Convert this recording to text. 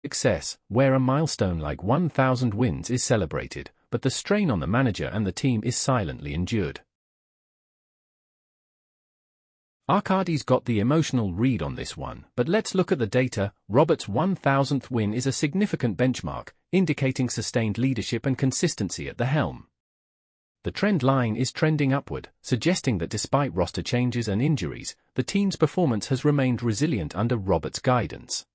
success, where a milestone like 1,000 wins is celebrated, but the strain on the manager and the team is silently endured. Arkadi's got the emotional read on this one, but let's look at the data. Robert's 1,000th win is a significant benchmark, indicating sustained leadership and consistency at the helm. The trend line is trending upward, suggesting that despite roster changes and injuries, the team's performance has remained resilient under Robert's guidance.